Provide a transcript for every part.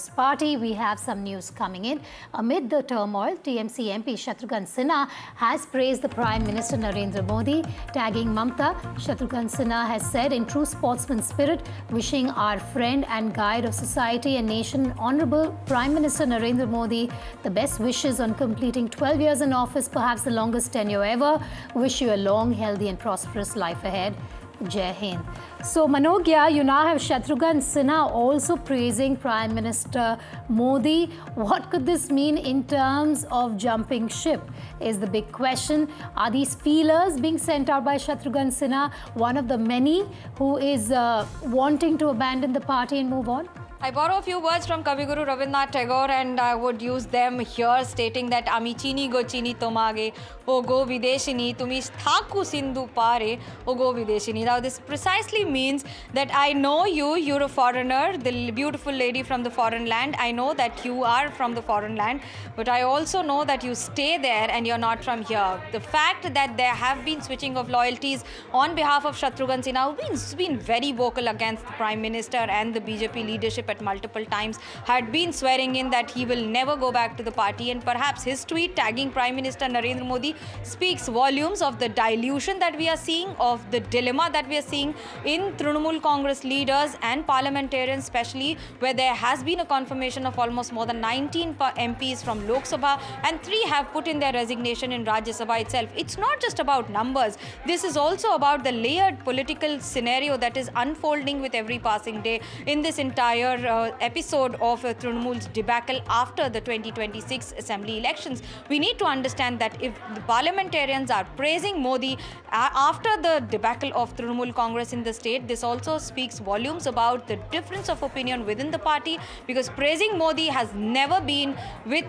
Congress Party, we have some news coming in. Amid the turmoil, TMC MP Shatrughan Sinha has praised the Prime Minister Narendra Modi, tagging Mamta. Shatrughan Sinha has said, in true sportsman spirit, wishing our friend and guide of society and nation, Honorable Prime Minister Narendra Modi, the best wishes on completing 12 years in office, perhaps the longest tenure ever. Wish you a long, healthy and prosperous life ahead. Jai Hind. So Manogya, you now have Shatrughan Sinha also praising Prime Minister Modi. What could this mean in terms of jumping ship is the big question. Are these feelers being sent out by Shatrughan Sinha, one of the many who is wanting to abandon the party and move on? I borrow a few words from Kaviguru Rabindranath Tagore and I would use them here, stating that Ami chini go chini tomage, o go videshini, tumi thaku sindhu pare, o go videshini. Now this precisely means that I know you, you're a foreigner, the beautiful lady from the foreign land. I know that you are from the foreign land, but I also know that you stay there and you're not from here. The fact that there have been switching of loyalties on behalf of Shatrughan Sinha, who's been very vocal against the Prime Minister and the BJP leadership at multiple times, had been swearing in that he will never go back to the party, and perhaps his tweet tagging Prime Minister Narendra Modi speaks volumes of the dilution that we are seeing, of the dilemma that we are seeing in Trinamool Congress leaders and parliamentarians, especially where there has been a confirmation of almost more than 19 MPs from Lok Sabha and 3 have put in their resignation in Rajya Sabha itself. It's not just about numbers. This is also about the layered political scenario that is unfolding with every passing day in this entire episode of Trinamool's debacle after the 2026 assembly elections. We need to understand that if the parliamentarians are praising Modi after the debacle of Trinamool Congress in the state, this also speaks volumes about the difference of opinion within the party, because praising Modi has never been with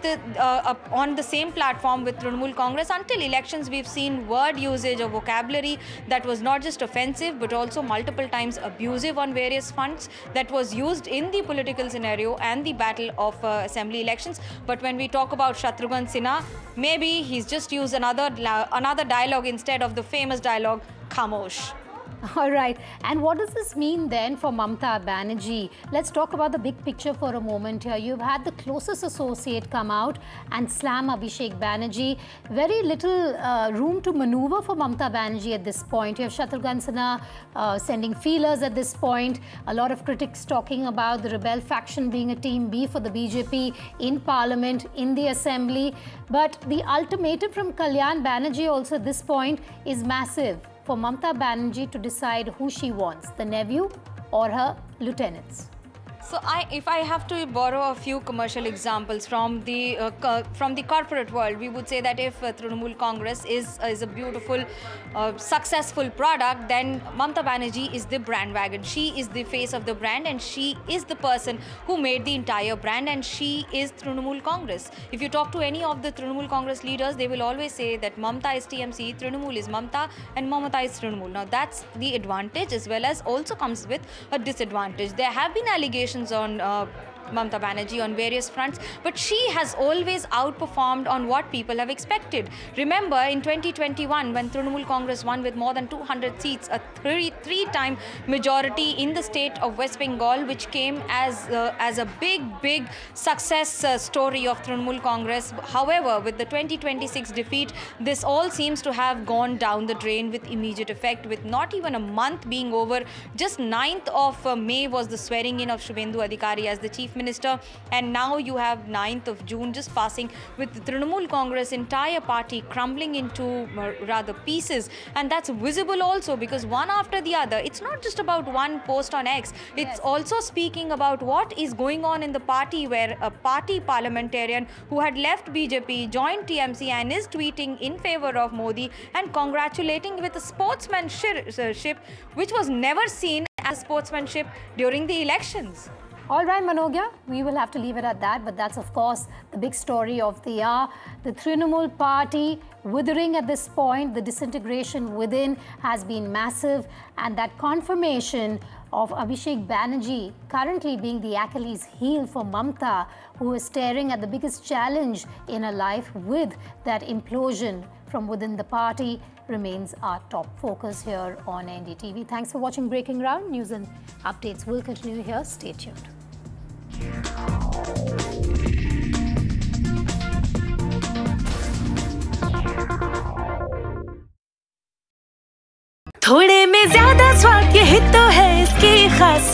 on the same platform with Trinamool Congress. Until elections, we've seen word usage or vocabulary that was not just offensive but also multiple times abusive on various fronts that was used in the political scenario and the battle of assembly elections. But when we talk about Shatrughan Sinha, maybe he's just used another dialogue instead of the famous dialogue, Khamosh. All right. And what does this mean then for Mamta Banerjee? Let's talk about the big picture for a moment here. You've had the closest associate come out and slam Abhishek Banerjee. Very little room to maneuver for Mamta Banerjee at this point. You have Shatrughan Sinha sending feelers at this point. A lot of critics talking about the rebel faction being a team B for the BJP in Parliament, in the Assembly. But the ultimatum from Kalyan Banerjee also at this point is massive for Mamta Banerjee to decide who she wants, the nephew or her lieutenants. So if I have to borrow a few commercial examples from the corporate world, we would say that if Trinamool Congress is a beautiful, successful product, then Mamta Banerjee is the brand wagon. She is the face of the brand and she is the person who made the entire brand, and she is Trinamool Congress. If you talk to any of the Trinamool Congress leaders, they will always say that Mamta is TMC, Trinamool is Mamta and Mamata is Trinamool. Now that's the advantage, as well as also comes with a disadvantage. There have been allegations on Mamta Banerjee on various fronts, but she has always outperformed on what people have expected. Remember, in 2021, when Trinamool Congress won with more than 200 seats, a three-time majority in the state of West Bengal, which came as a big success story of Trinamool Congress. However, with the 2026 defeat, this all seems to have gone down the drain with immediate effect, with not even a month being over. Just 9th of May was the swearing in of Shubhendu Adhikari as the Chief Minister, and now you have 9th of June just passing, with the Trinamool Congress entire party crumbling into rather pieces. And that's visible also because one after the other, it's not just about one post on X, it's also speaking about what is going on in the party, where a party parliamentarian who had left BJP joined TMC and is tweeting in favor of Modi and congratulating with a sportsmanship which was never seen as sportsmanship during the elections. All right, Manogya, we will have to leave it at that, but that's of course the big story of the hour. The Trinamool party withering at this point, the disintegration within has been massive, and that confirmation of Abhishek Banerjee currently being the Achilles heel for Mamta, who is staring at the biggest challenge in her life with that implosion from within the party, remains our top focus here on NDTV. Thanks for watching Breaking Ground. News and updates will continue here. Stay tuned.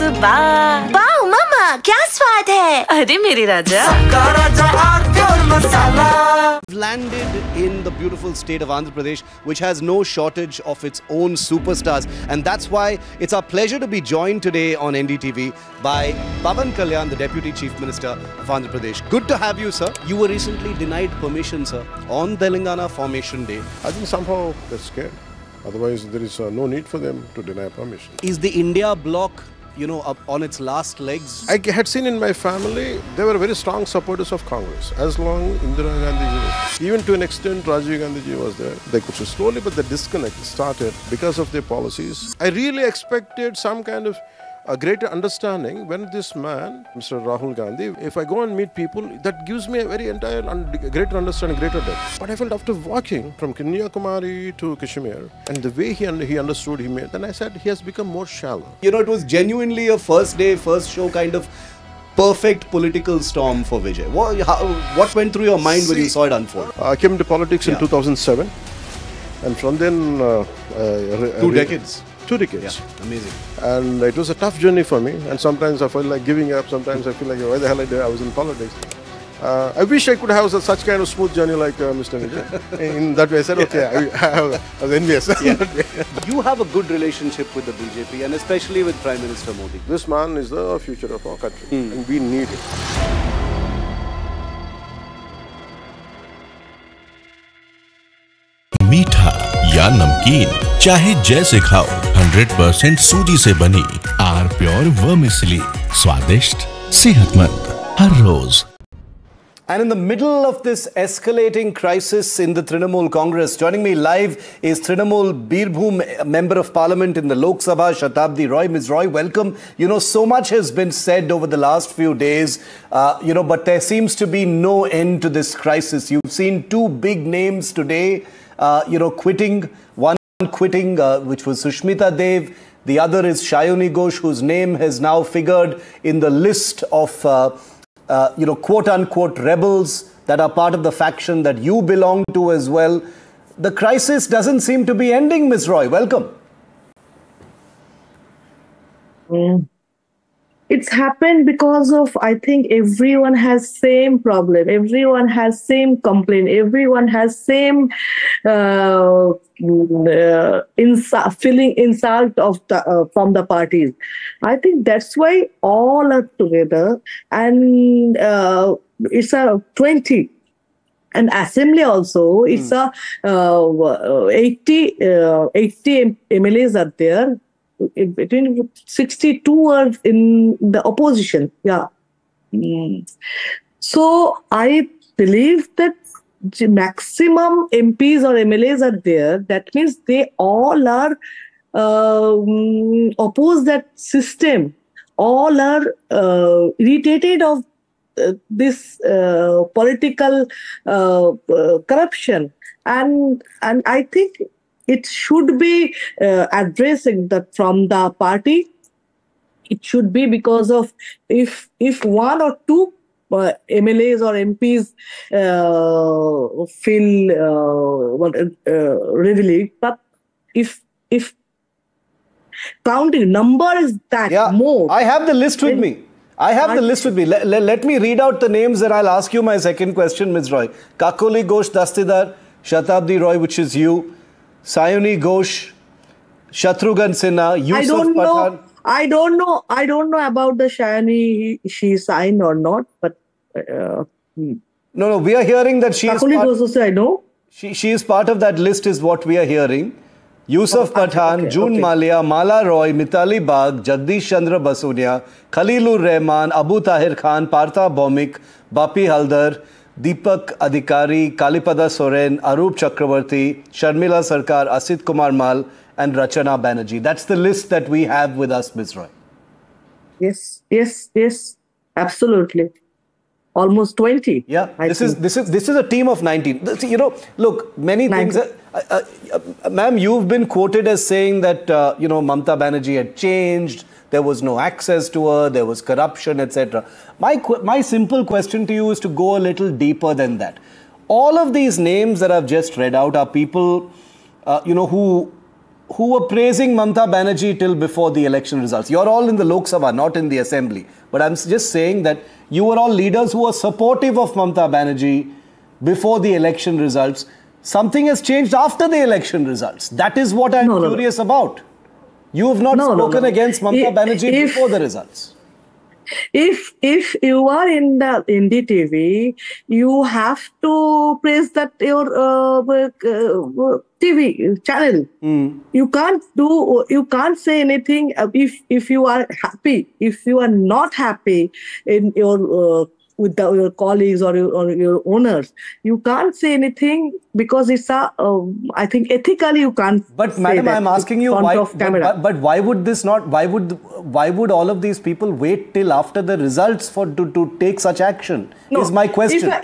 वाह वाह मामा क्या स्वाद है अरे मेरे राजा Landed in the beautiful state of Andhra Pradesh, which has no shortage of its own superstars, and that's why it's our pleasure to be joined today on NDTV by Pawan Kalyan, the Deputy Chief Minister of Andhra Pradesh. Good to have you, sir. You were recently denied permission, sir, on Telangana Formation Day. I think somehow they're scared. Otherwise, there is no need for them to deny permission. Is the India bloc, you know, up on its last legs? I had seen in my family, they were very strong supporters of Congress. As long Indira Gandhi, even to an extent Rajiv Gandhi was there, they could slowly, but the disconnect started because of their policies. I really expected some kind of a greater understanding when this man, Mr. Rahul Gandhi, if I go and meet people, that gives me a very greater understanding, greater depth. But I felt after walking from Kanyakumari to Kashmir, and the way he understood him, then I said he has become more shallow. You know, it was genuinely a first day, first show kind of perfect political storm for Vijay. What went through your mind when you saw it unfold? I came into politics in 2007, and from then... 2 decades. 2 decades. Yeah, amazing. And it was a tough journey for me, and sometimes I felt like giving up, sometimes I feel like, why the hell I was in politics. I wish I could have such kind of smooth journey like Mr. Vijay. In that way, I said, okay, I was envious. Yeah. You have a good relationship with the BJP, and especially with Prime Minister Modi. This man is the future of our country, and we need him. मीठा या नमकीन चाहे जैसे खाओ 100% सूजी से बनी are pure vermicelli स्वादिष्ट सेहतमंद हर रोज. And in the middle of this escalating crisis in the Trinamool Congress, joining me live is Trinamool Birbhum Member of Parliament in the Lok Sabha, Shatabdi Roy. Ms. Roy, welcome. You know, so much has been said over the last few days, but there seems to be no end to this crisis. You've seen 2 big names today, quitting. One quitting, which was Sushmita Dev. The other is Shayoni Ghosh, whose name has now figured in the list of quote-unquote rebels that are part of the faction that you belong to as well. The crisis doesn't seem to be ending, Ms. Roy. Welcome. It's happened because of, I think, everyone has same problem. Everyone has same complaint. Everyone has same feeling insult of from the parties. I think that's why all are together, and it's a 20. And assembly also, it's a 80 MLAs are there. Between 62 are in the opposition. Yeah. So I believe that the maximum MPs or MLAs are there. That means they all are oppose that system. All are irritated of this political corruption. And I think it should be addressing that from the party. It should be because of if 1 or 2 MLAs or MPs feel relieved, but if counting number is that more. I have the list with me. Let me read out the names and I'll ask you my second question, Ms. Roy. Kakoli Ghosh Dastidar, Shatabdi Roy, which is you. Sayoni Ghosh, Shatrughan Sinha, Yusuf Pathan. I don't know about the Shayoni, she signed or not, but... No, we are hearing that she is part... I know. She is part of that list is what we are hearing. Yusuf Pathan, June Malia, Mala Roy, Mitali Bagh, Jagdish Chandra Basunia, Khalilur Rahman, Abu Tahir Khan, Partha Bhaumik, Bapi Haldar, Deepak Adhikari, Kalipada Soren, Arup Chakravarti, Sharmila Sarkar, Asit Kumar Mal, and Rachana Banerjee. That's the list that we have with us, Ms. Roy. Yes, absolutely. Almost 20. Yeah, this is a team of 19. You know, look, many 19. Things. Ma'am, you've been quoted as saying that Mamata Banerjee had changed. There was no access to her. There was corruption, etc. My simple question to you is to go a little deeper than that. All of these names that I've just read out are people, who were praising Mamta Banerjee till before the election results. You're all in the Lok Sabha, not in the Assembly. But I'm just saying that you were all leaders who were supportive of Mamta Banerjee before the election results. Something has changed after the election results. That is what I'm curious about. You have not spoken against Mamta Banerjee before the results. If you are in the NDTV, you have to praise that your TV channel. You can't say anything if you are happy. If you are not happy in your with your colleagues or your owners, you can't say anything because it's I think ethically you can't. But madam, I'm asking you why. But why would this not? Why would all of these people wait till after the results to take such action? No, is my question.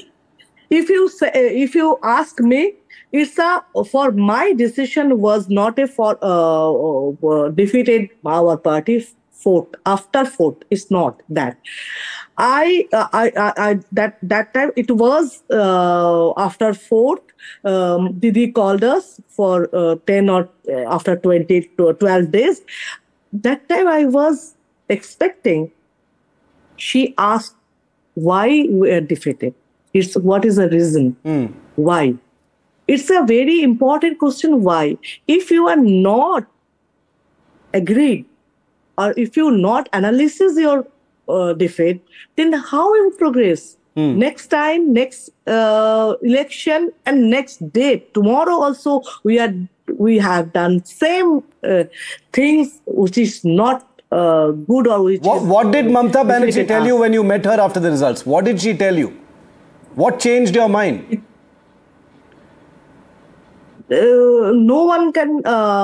If you ask me, it's for my decision was not for defeated our party. After fourth, it's not that. That time it was after fourth. Didi called us for 10 or after 20 to 12 days. That time I was expecting. She asked why we are defeated. What is the reason? Why? It's a very important question. Why? If you are not agreed, or if you not analysis your defeat, then how you progress? Next time, next election, and next day, tomorrow also we have done same things which is not good or which. What did Mamta Banerjee tell you when you met her after the results? What did she tell you? What changed your mind? No one can.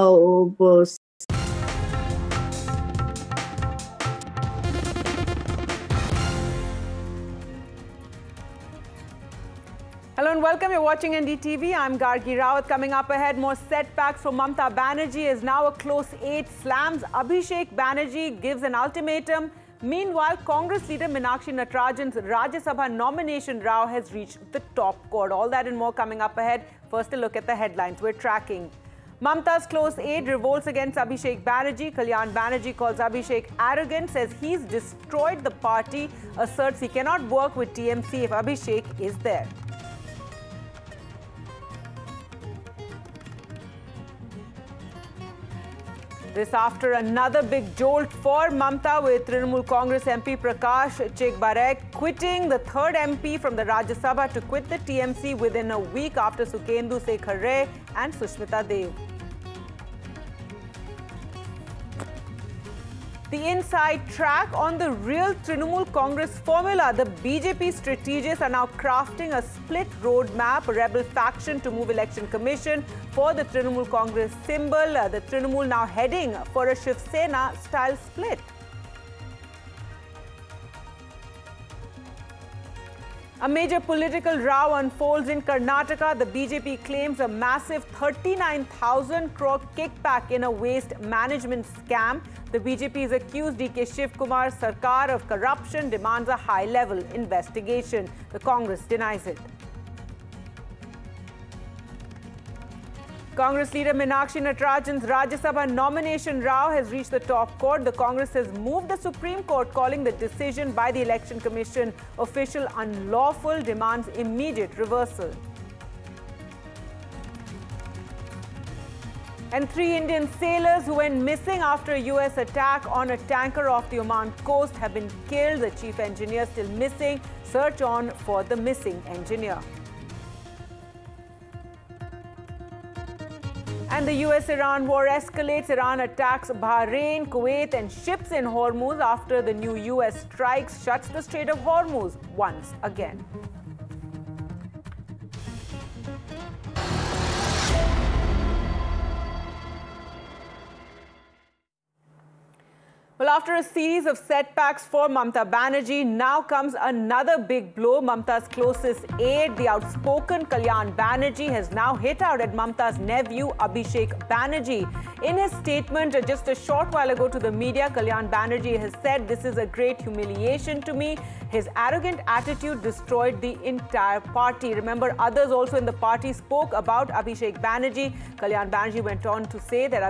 Hello and welcome. You're watching NDTV. I'm Gargi Rawat. Coming up ahead, more setbacks for Mamta Banerjee as now a close 8 slams. Abhishek Banerjee gives an ultimatum. Meanwhile, Congress leader Meenakshi Natarajan's Rajya Sabha nomination row has reached the top court. All that and more coming up ahead. First, a look at the headlines we're tracking. Mamta's close aide revolts against Abhishek Banerjee. Kalyan Banerjee calls Abhishek arrogant, says he's destroyed the party, asserts he cannot work with TMC if Abhishek is there. This after another big jolt for Mamta, with Trinamool Congress MP Prakash Chekbarek quitting, the third MP from the Rajya Sabha to quit the TMC within a week after Sukhendu Sekhar Ray and Sushmita Dev. The inside track on the real Trinamool Congress formula. The BJP strategists are now crafting a split roadmap, a rebel faction to move election commission for the Trinamool Congress symbol. The Trinamool now heading for a Shiv Sena style split. A major political row unfolds in Karnataka. The BJP claims a massive 39,000 crore kickback in a waste management scam. The BJP has accused DK Shiv Kumar Sarkar of corruption, demands a high-level investigation. The Congress denies it. Congress leader Meenakshi Natarajan's Rajya Sabha nomination row has reached the top court. The Congress has moved the Supreme Court, calling the decision by the Election Commission official unlawful, demands immediate reversal. And 3 Indian sailors who went missing after a US attack on a tanker off the Oman coast have been killed. The chief engineer still missing. Search on for the missing engineer. And the US-Iran war escalates. Iran attacks Bahrain, Kuwait and ships in Hormuz after the new US strikes shuts the Strait of Hormuz once again. Well, after a series of setbacks for Mamata Banerjee, now comes another big blow. Mamata's closest aide, the outspoken Kalyan Banerjee, has now hit out at Mamata's nephew, Abhishek Banerjee. In his statement just a short while ago to the media, Kalyan Banerjee has said, "This is a great humiliation to me. His arrogant attitude destroyed the entire party." Remember, others also in the party spoke about Abhishek Banerjee. Kalyan Banerjee went on to say that